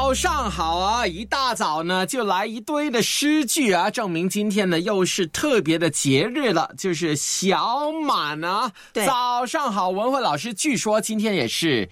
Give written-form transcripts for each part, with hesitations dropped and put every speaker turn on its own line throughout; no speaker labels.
早上好啊，一大早呢就来一堆的诗句啊，证明今天呢又是特别的节日了，就是小满啊。早上好，文慧老师，据说今天也是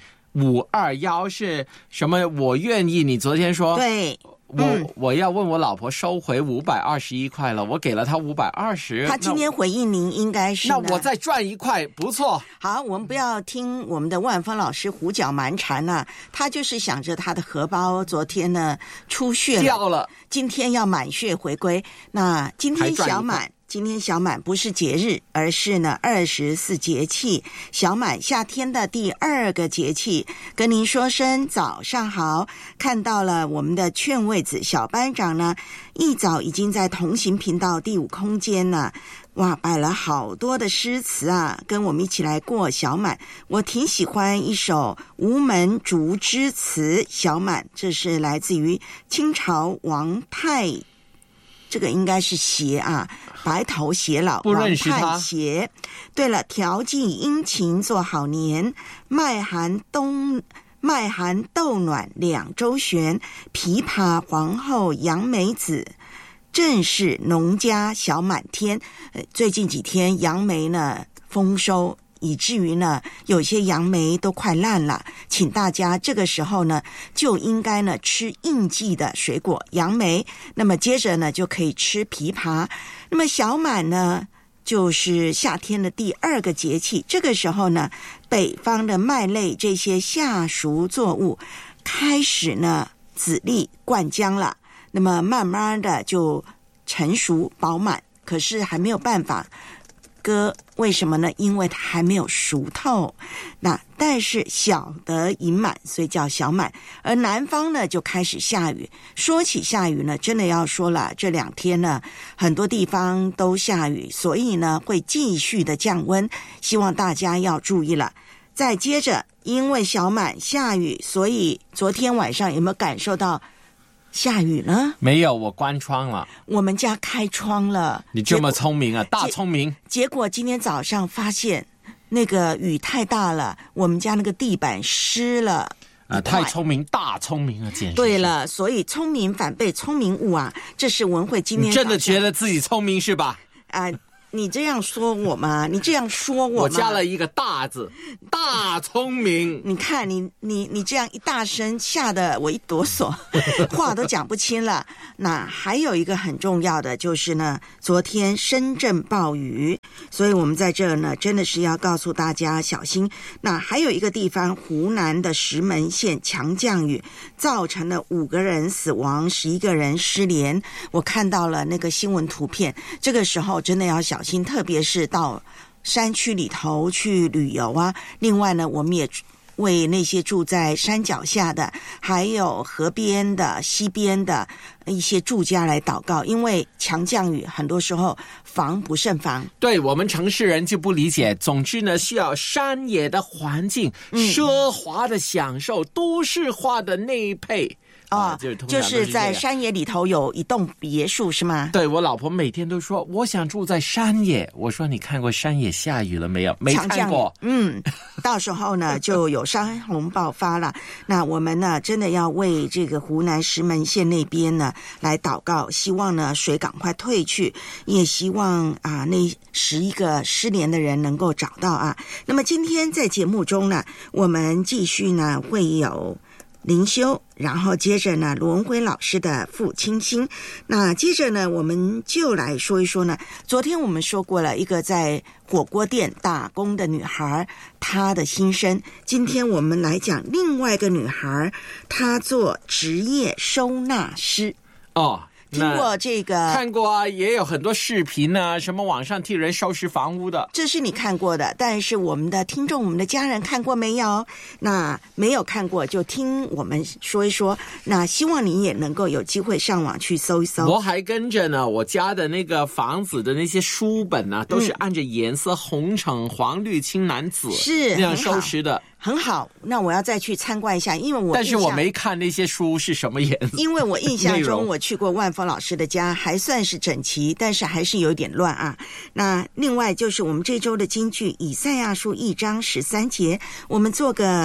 521，是什么？我愿意，你昨天说
对。
我要问我老婆收回521块了，我给了她520。
她今天回应您应该是
那我再赚1块，不错。
好，我们不要听我们的万峰老师胡搅蛮缠啊，他就是想着他的荷包昨天呢出血
掉了，
今天要满血回归。那今天小满不是节日，而是呢24节气，小满夏天的第2个节气。跟您说声早上好。看到了我们的劝位子小班长呢，一早已经在同行频道第5空间呢，哇，摆了好多的诗词啊，跟我们一起来过小满。我挺喜欢一首吴门竹枝词《小满》，这是来自于清朝王泰，这个应该是鞋啊，白头偕老，
不认识他。
王泰鞋。对了，调剂殷勤做好年，麦寒豆暖2周旋，琵琶皇后杨梅子，正是农家小满天。最近几天杨梅呢丰收，以至于呢有些杨梅都快烂了，请大家这个时候呢就应该呢吃应季的水果杨梅，那么接着呢就可以吃枇杷。那么小满呢就是夏天的第2个节气，这个时候呢北方的麦类这些夏熟作物开始呢籽粒灌浆了，那么慢慢的就成熟饱满，可是还没有办法割，为什么呢？因为它还没有熟透。那但是小得盈满，所以叫小满。而南方呢就开始下雨。说起下雨呢，真的要说了，这2天呢很多地方都下雨，所以呢会继续的降温，希望大家要注意了。再接着，因为小满下雨，所以昨天晚上有没有感受到下雨呢？
没有，我关窗了。
我们家开窗了。
你这么聪明啊，大聪明。
结果今天早上发现那个雨太大了，我们家那个地板湿了。
太聪明，大聪明啊，简直。
对了，所以聪明反被聪明误啊，这是文慧今天
你真的觉得自己聪明是吧？
你这样说我吗？你这样说我吗？
我加了一个大字，大聪明。
你看你这样一大声，吓得我一哆嗦，话都讲不清了。那还有一个很重要的就是呢，昨天深圳暴雨，所以我们在这呢真的是要告诉大家小心。那还有一个地方，湖南的石门县强降雨，造成了5个人死亡，11个人失联。我看到了那个新闻图片，这个时候真的要小心，特别是到山区里头去旅游啊。另外呢，我们也为那些住在山脚下的，还有河边的、溪边的一些住家来祷告，因为强降雨很多时候防不胜防。
对，我们城市人就不理解。总之呢，需要山野的环境、奢华的享受、都市化的内配。
就是在山野里头有一栋别墅是吗？
对，我老婆每天都说我想住在山野。我说你看过山野下雨了没有？没看过。
到时候呢就有山洪爆发了。那我们呢真的要为这个湖南石门县那边呢来祷告，希望呢水赶快退去，也希望那11个失联的人能够找到啊。那么今天在节目中呢，我们继续呢会有灵修，然后接着呢罗文辉老师的父亲心。那接着呢我们就来说一说呢，昨天我们说过了一个在火锅店打工的女孩她的心声，今天我们来讲另外一个女孩，她做职业收纳师。听过这个？
看过啊，也有很多视频啊，什么网上替人收拾房屋的。
这是你看过的，但是我们的听众、我们的家人看过没有？那没有看过就听我们说一说。那希望你也能够有机会上网去搜一搜。
我还跟着呢，我家的那个房子的那些书本呢，都是按着颜色红橙黄绿青蓝紫
是
那样收拾的。
很好，那我要再去参观一下，因为
但是我没看那些书是什么颜色。
因为我印象中我去过万峰老师的家，还算是整齐，但是还是有点乱啊。那另外就是我们这周的金句，以赛亚书1章13节，我们做个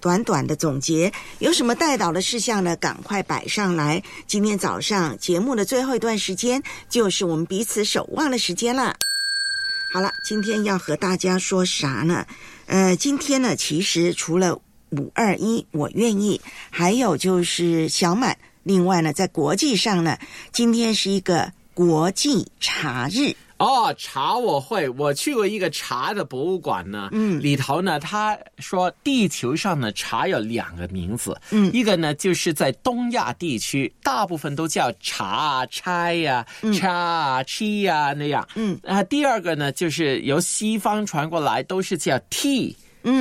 短短的总结，有什么带导的事项呢？赶快摆上来。今天早上节目的最后一段时间，就是我们彼此守望的时间了。好了，今天要和大家说啥呢？今天呢，其实除了521我愿意，还有就是小满。另外呢，在国际上呢，今天是一个国际茶日。
哦，茶我去过一个茶的博物馆呢，里头呢，他说地球上的茶有2个名字，一个呢就是在东亚地区，大部分都叫茶、拆呀、茶、七呀那样，第二个呢就是由西方传过来，都是叫 tea，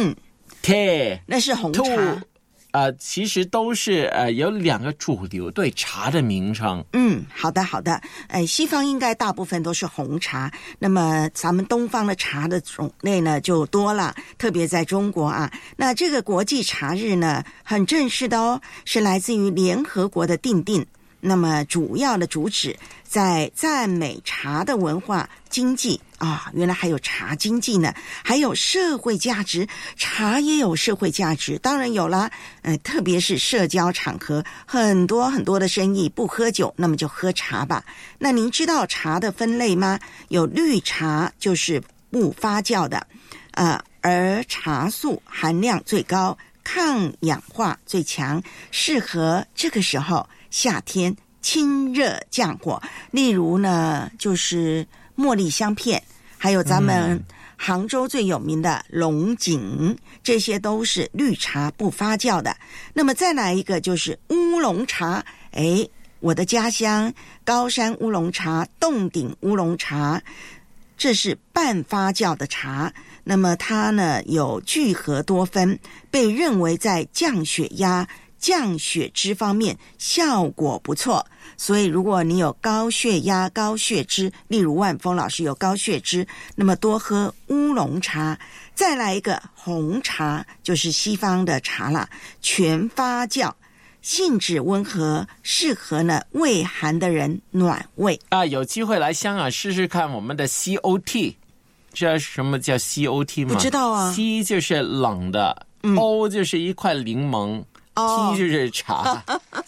tea，
那是红茶。
其实都是有2个主流对茶的名称。
好的。西方应该大部分都是红茶，那么咱们东方的茶的种类呢就多了，特别在中国啊。那这个国际茶日呢，很正式的哦，是来自于联合国的订定。那么主要的主旨在赞美茶的文化经济啊，原来还有茶经济呢，还有社会价值，茶也有社会价值，当然有啦。特别是社交场合，很多的生意不喝酒，那么就喝茶吧。那您知道茶的分类吗？有绿茶，就是不发酵的，而茶素含量最高，抗氧化最强，适合这个时候夏天清热降火。例如呢，就是茉莉香片，还有咱们杭州最有名的龙井，这些都是绿茶不发酵的。那么再来一个就是乌龙茶，我的家乡高山乌龙茶、洞顶乌龙茶，这是半发酵的茶。那么它呢有聚合多酚，被认为在降血压、降血脂方面效果不错。所以如果你有高血压、高血脂，例如万峰老师有高血脂，那么多喝乌龙茶。再来一个红茶，就是西方的茶啦，全发酵，性质温和，适合呢胃寒的人暖胃
啊。有机会来香港试试看我们的 COT， 知道什么叫 COT 吗？
不知道啊。
C 就是冷的，O 就是一块柠檬，T 就是茶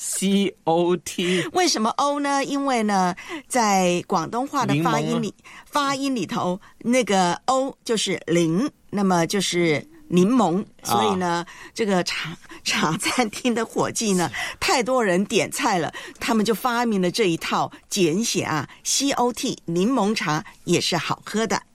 ，COT。
为什么 O 呢？因为呢，在广东话的发音里头，那个 O 就是零，那么就是柠檬，所以呢，这个茶餐厅的伙计呢，太多人点菜了，他们就发明了这一套简写啊 ，COT 柠檬茶也是好喝的。